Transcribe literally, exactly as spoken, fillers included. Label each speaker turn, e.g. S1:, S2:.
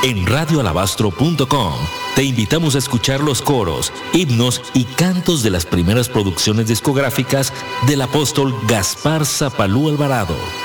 S1: En radio alabastro punto com te invitamos a escuchar los coros, himnos y cantos de las primeras producciones discográficas del apóstol Gaspar Zapalú Alvarado.